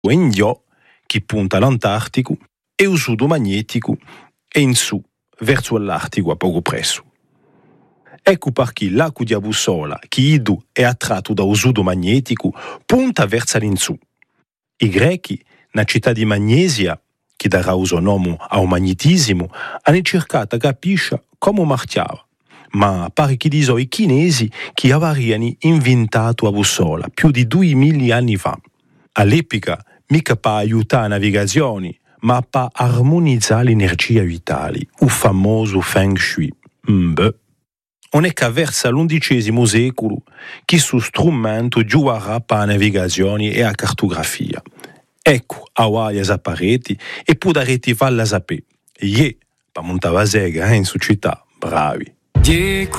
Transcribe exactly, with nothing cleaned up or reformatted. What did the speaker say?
in giù che punta all'Antartico e il sudo magnetico e in su verso l'Artico a poco presso. Ecco perché l'acqua di bussola che idu è attratto da un sudo magnetico punta verso l'insù. I greci, nella città di Magnesia, che darà uso nome al magnetismo, hanno cercato di capire come marciava. Ma pare che dicono i chinesi che avevano inventato la bussola più di duemila anni fa. All'epoca, mica per aiutare la navigazione, ma per armonizzare l'energia vitale, il famoso Feng Shui. Beh. Non è che verso l'undicesimo secolo che questo strumento giocherà per la navigazione e la cartografia. Ecco, a guaglia a pareti e può reti valla sapere. Ie, per montare a sega in società, bravi.